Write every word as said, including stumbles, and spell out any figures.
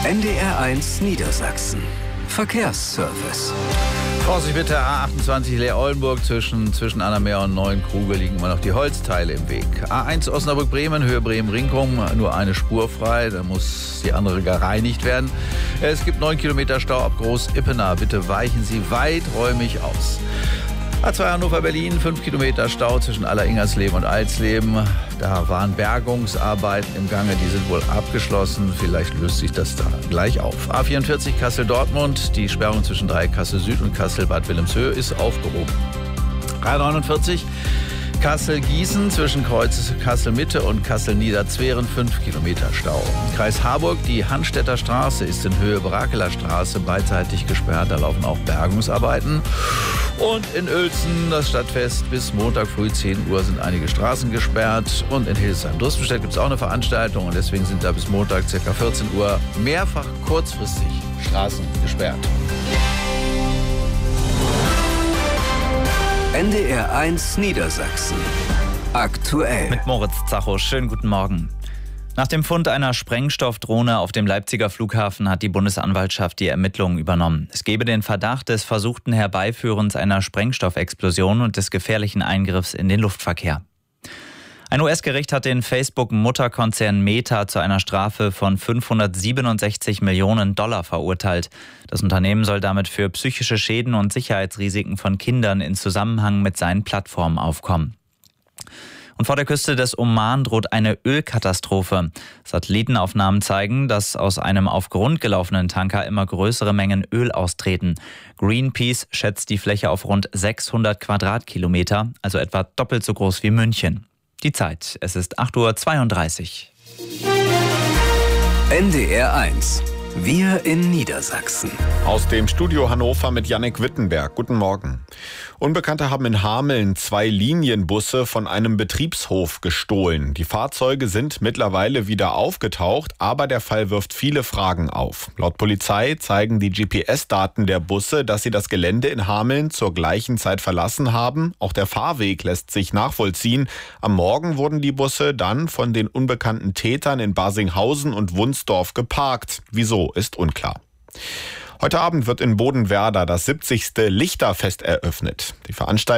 N D R eins Niedersachsen. Verkehrsservice. Vorsicht bitte, A achtundzwanzig Leer-Oldenburg, zwischen, zwischen Annameer und Neuenkruge liegen immer noch die Holzteile im Weg. A eins Osnabrück-Bremen, Höhe Bremen-Ringkum, nur eine Spur frei, da muss die andere gereinigt werden. Es gibt neun Kilometer Stau ab Groß-Ippenaar, bitte weichen Sie weiträumig aus. A zwei Hannover-Berlin, fünf Kilometer Stau zwischen Aller-Ingersleben und Alsleben. Da waren Bergungsarbeiten im Gange, die sind wohl abgeschlossen. Vielleicht löst sich das da gleich auf. A vierundvierzig Kassel-Dortmund, die Sperrung zwischen Dreieck Kassel-Süd und Kassel-Bad Wilhelmshöhe ist aufgehoben. A neunundvierzig Kassel-Gießen, zwischen Kreuz Kassel-Mitte und Kassel-Niederzweren, fünf Kilometer Stau. Kreis Harburg, die Hanstädter Straße ist in Höhe Brakeler Straße beidseitig gesperrt, da laufen auch Bergungsarbeiten. Und in Uelzen, das Stadtfest, bis Montag früh zehn Uhr sind einige Straßen gesperrt. Und in Hildesheim-Durstenstedt gibt es auch eine Veranstaltung und deswegen sind da bis Montag ca. vierzehn Uhr mehrfach kurzfristig Straßen gesperrt. N D R eins Niedersachsen. Aktuell. Mit Moritz Zacho. Schönen guten Morgen. Nach dem Fund einer Sprengstoffdrohne auf dem Leipziger Flughafen hat die Bundesanwaltschaft die Ermittlungen übernommen. Es gebe den Verdacht des versuchten Herbeiführens einer Sprengstoffexplosion und des gefährlichen Eingriffs in den Luftverkehr. Ein U S-Gericht hat den Facebook-Mutterkonzern Meta zu einer Strafe von fünfhundertsiebenundsechzig Millionen Dollar verurteilt. Das Unternehmen soll damit für psychische Schäden und Sicherheitsrisiken von Kindern in Zusammenhang mit seinen Plattformen aufkommen. Und vor der Küste des Oman droht eine Ölkatastrophe. Satellitenaufnahmen zeigen, dass aus einem auf Grund gelaufenen Tanker immer größere Mengen Öl austreten. Greenpeace schätzt die Fläche auf rund sechshundert Quadratkilometer, also etwa doppelt so groß wie München. Die Zeit, es ist acht Uhr zweiunddreißig. N D R eins. Wir in Niedersachsen. Aus dem Studio Hannover mit Jannik Wittenberg. Guten Morgen. Unbekannte haben in Hameln zwei Linienbusse von einem Betriebshof gestohlen. Die Fahrzeuge sind mittlerweile wieder aufgetaucht, aber der Fall wirft viele Fragen auf. Laut Polizei zeigen die G P S-Daten der Busse, dass sie das Gelände in Hameln zur gleichen Zeit verlassen haben. Auch der Fahrweg lässt sich nachvollziehen. Am Morgen wurden die Busse dann von den unbekannten Tätern in Barsinghausen und Wunsdorf geparkt. Wieso, ist unklar. Heute Abend wird in Bodenwerder das siebzigste Lichterfest eröffnet. Die Veranstaltung